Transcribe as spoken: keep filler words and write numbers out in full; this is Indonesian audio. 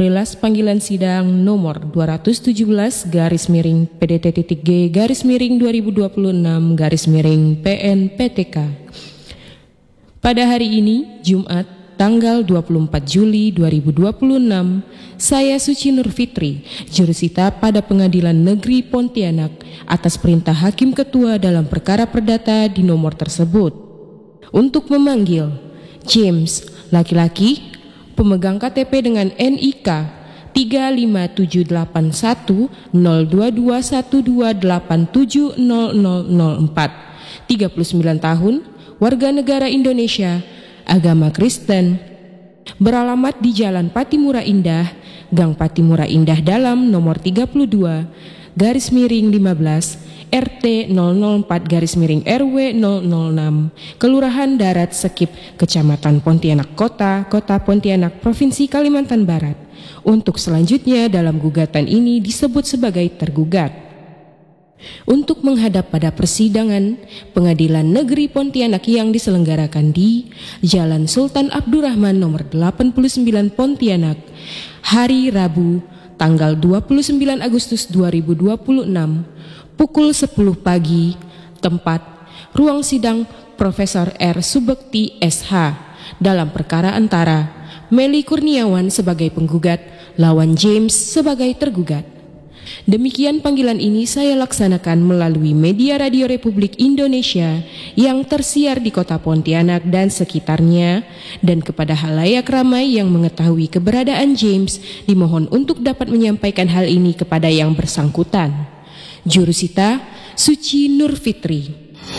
Relas panggilan sidang nomor dua ratus tujuh belas garis miring P D T G garis miring dua ribu dua puluh enam garis miring P N P T K. Pada hari ini, Jumat, tanggal dua puluh empat Juli dua ribu dua puluh enam, saya Suci Nur Fitri, jurusita pada Pengadilan Negeri Pontianak atas perintah Hakim Ketua dalam perkara perdata di nomor tersebut. Untuk memanggil James, laki-laki, pemegang K T P dengan N I K tiga lima tujuh delapan satu nol dua dua satu dua delapan tujuh nol nol nol empat, tiga puluh sembilan tahun, warga negara Indonesia, agama Kristen, beralamat di Jalan Patimura Indah, Gang Patimura Indah Dalam nomor tiga puluh dua, garis miring lima belas, R T nol nol empat garis miring R W nol nol enam, Kelurahan Darat Sekip, Kecamatan Pontianak Kota, Kota Pontianak, Provinsi Kalimantan Barat. Untuk selanjutnya dalam gugatan ini disebut sebagai tergugat. Untuk menghadap pada persidangan Pengadilan Negeri Pontianak yang diselenggarakan di Jalan Sultan Abdurrahman nomor delapan puluh sembilan Pontianak, hari Rabu, tanggal dua puluh sembilan Agustus dua ribu dua puluh enam, pukul sepuluh pagi, tempat ruang sidang Profesor R. Subekti S H dalam perkara antara Meli Kurniawan sebagai penggugat lawan James sebagai tergugat. Demikian panggilan ini saya laksanakan melalui media Radio Republik Indonesia yang tersiar di kota Pontianak dan sekitarnya, dan kepada halayak ramai yang mengetahui keberadaan James dimohon untuk dapat menyampaikan hal ini kepada yang bersangkutan. Jurusita Suci Nur Fitri.